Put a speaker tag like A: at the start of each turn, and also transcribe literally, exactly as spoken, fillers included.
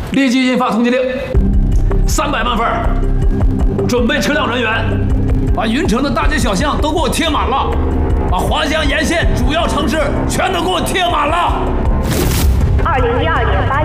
A: 立即印发通缉令，三百万份，准备车辆人员，把云城的大街小巷都给我贴满了，把华江沿线主要城市全都给我贴满了。
B: 二零一二年八